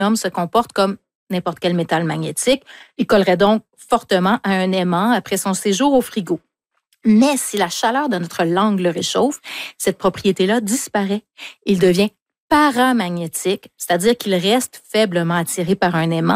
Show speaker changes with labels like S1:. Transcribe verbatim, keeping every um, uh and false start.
S1: se comporte comme n'importe quel métal magnétique. Il collerait donc fortement à un aimant après son séjour au frigo. Mais si la chaleur de notre langue le réchauffe, cette propriété-là disparaît. Il devient paramagnétique, c'est-à-dire qu'il reste faiblement attiré par un aimant.